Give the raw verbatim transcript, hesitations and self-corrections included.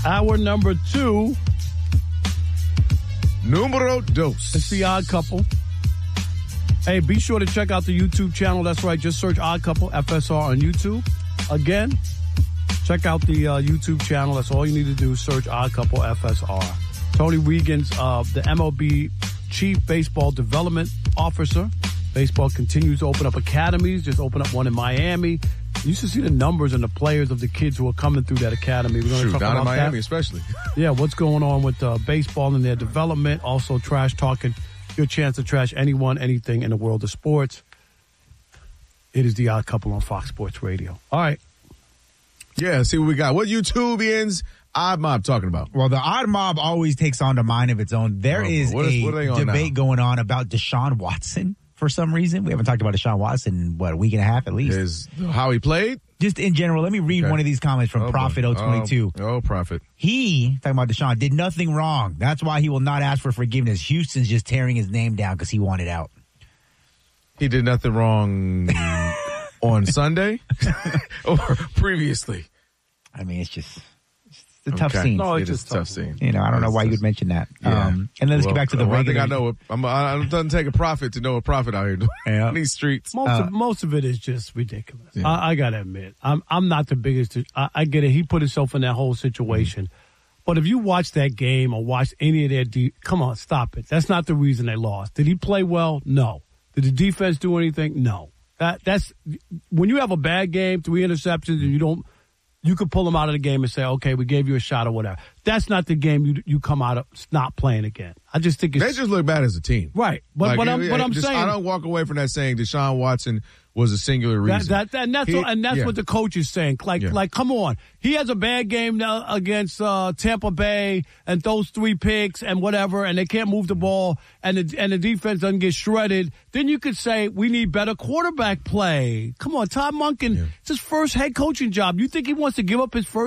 Hour number two. Numero dos. It's the Odd Couple. Hey, be sure to check out the YouTube channel. That's right. Just search Odd Couple F S R on YouTube. Again, check out the uh, YouTube channel. That's all you need to do. Search Odd Couple F S R. Tony Regan's uh, the M L B Chief Baseball Development Officer. Baseball continues to open up academies. Just opened up one in Miami. You should see the numbers and the players of the kids who are coming through that academy. We're going to talk down about in Miami that. especially. Yeah, what's going on with uh, baseball and their development. Also, trash talking. Your chance to trash anyone, anything in the world of sports. It is the Odd Couple on Fox Sports Radio. All right. Yeah, see what we got. What YouTubians Odd Mob talking about? Well, the Odd Mob always takes on a mind of its own. There Oh, is what is- a what are they on debate now? going on about Deshaun Watson for some reason. We haven't talked about Deshaun Watson in, what, a week and a half at least? Is how he played? Just in general, let me read Okay. one of these comments from Oh, Prophet boy. oh twenty-two. Oh, oh, Prophet. He, talking about Deshaun, did nothing wrong. That's why he will not ask for forgiveness. Houston's just tearing his name down because he wanted out. He did nothing wrong on Sunday or previously. I mean, it's just it's a tough Okay. scene. No, It it's is just a tough tough. scene. You know, I don't know It's why you just- would mention that. Yeah. Um, and then let's Well, get back to the well, regular. I think I know. It, I'm, I, it doesn't take a prophet to know a prophet out here doing Yeah. in these streets. Most Uh, of most of it is just ridiculous. Yeah. I, I gotta admit, I'm I'm not the biggest. I, I get it. He put himself in that whole situation. Mm-hmm. But if you watch that game or watch any of their, de- come on, stop it. That's not the reason they lost. Did he play well? No. Did the defense do anything? No. That that's when you have a bad game, three interceptions, and you don't. You could pull them out of the game and say, okay, we gave you a shot or whatever. That's not the game you you come out of not playing again. I just think it's They just look bad as a team. right. But Like, but I'm it- but I'm just- saying I don't walk away from that saying Deshaun Watson was a singular That, reason. that, that, and that's He- what, and that's yeah. what the coach is saying. Like, Yeah. like, come on. He has a bad game now against uh, Tampa Bay and those three picks and whatever, and they can't move the ball, and the and the defense doesn't get shredded. Then you could say we need better quarterback play. Come on, Todd Monken. Yeah. It's his first head coaching job. You think he wants to give up his first?